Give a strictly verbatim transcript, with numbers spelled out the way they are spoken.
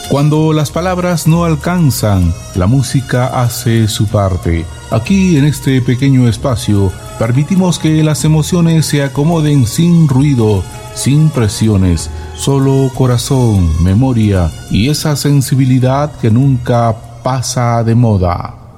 Cuando las palabras no alcanzan, la música hace su parte. Aquí, en este pequeño espacio, permitimos que las emociones se acomoden sin ruido, sin presiones, solo corazón, memoria y esa sensibilidad que nunca pasa de moda.